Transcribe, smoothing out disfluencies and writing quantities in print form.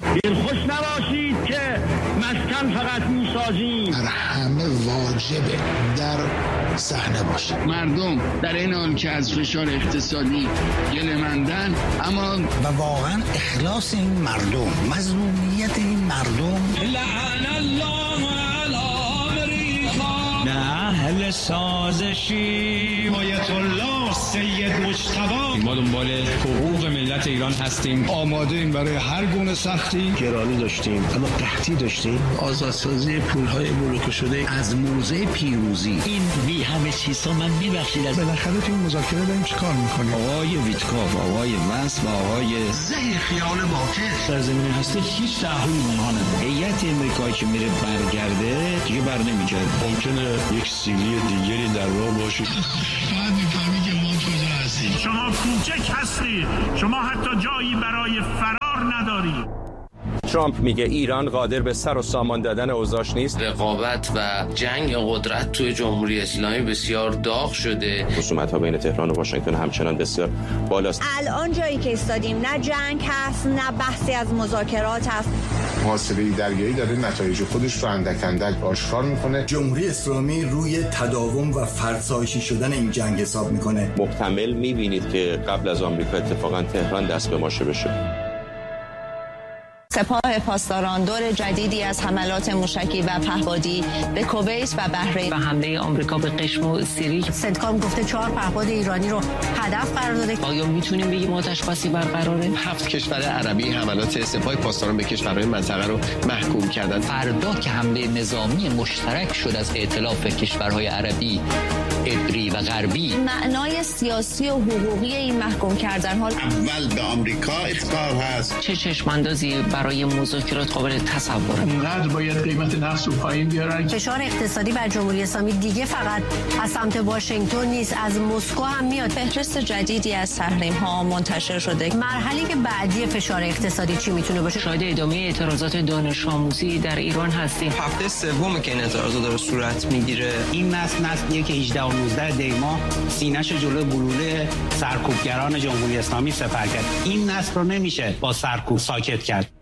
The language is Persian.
دلخوش نباشید که مسکن فقط میسازیم. همه واجبه در صحنه باشه. مردم در این حال که از فشار اقتصادی گله‌مندن، اما و واقعا اخلاص این مردم، مظلومیت این مردم. لعن الله علی امریکا. نه اهل سازشی آیت الله سید مجتبی. ما دنبال حقوق ملت ایران هستیم. آماده ایم برای هر گونه سختی. گرانی داشتیم اما قحطی داشتیم. آزادسازی پولهای بلوکه شده از موضع پیروزی. این بی همه چیزا من میبخشید از بالاخره تو این مذاکره داریم چیکار میکنیم؟ آقای ویتکاف، آقای وصف و آقای زهر خیال ماکر در زمینه هستی هیچ تحویلی اونها نداره. هیئت امریکایی که میره برگرده دیگه بر نمیگرده. ممکنه یک سیلی دیگری در راه باشه. باید میفهمی که ما کجا هستیم. شما کوچک هستید، شما حتی جایی برای فرار ندارید. ترامپ میگه ایران قادر به سر و سامان دادن اوضاعش نیست. رقابت و جنگ قدرت توی جمهوری اسلامی بسیار داغ شده. خصومت‌ها بین تهران و واشنگتن همچنان بسیار بالاست. الان جایی که ایستادیم نه جنگ هست نه بحثی از مذاکرات هست. محاصره دریایی داره نتایج خودش رو اندک اندک آشکار میکنه. جمهوری اسلامی روی تداوم و فرسایشی شدن این جنگ حساب میکنه. محتمل میبینید که قبل از آمریکا اتفاقا تهران دست به ماشه بشه. سپاه پاسداران دور جدیدی از حملات موشکی و پهپادی به کویت و بحرین و حمله آمریکا به قشم و سیری. سنتکام گفته 4 پهپاد ایرانی رو هدف قرار داده. آیا میتونیم بگیم آتش بسی برقراره؟ 7 کشور عربی حملات سپاه پاسداران به کشورهای منطقه رو محکوم کردند. فردا که حمله نظامی مشترک شد از ائتلاف کشورهای عربی، عبری و غربی، معنای سیاسی و حقوقی این محکوم کردن ها اول به آمریکا افتخار هست. چه چشماندازی برای مذاکرات قابل تصوره؟ اینقدر باید قیمت نفت رو پایین بیارن. فشار اقتصادی بر جمهوری اسلامی دیگه فقط از سمت واشنگتن نیست، از مسکو هم میاد. فهرست جدیدی از تحریم ها منتشر شده. مرحله که بعدی فشار اقتصادی چی میتونه باشه؟ شاید ادامه اعتراضات دانش آموزی در ایران هستیم. هفته سوم که این اعتراضات داره صورت میگیره. این نسلیه که 18 و 19 دی ماه سینه‌شو جلوی گلوله سرکوبگران جمهوری اسلامی سپر کرد. این نسل رو نمیشه با سرکوب ساکت کرد.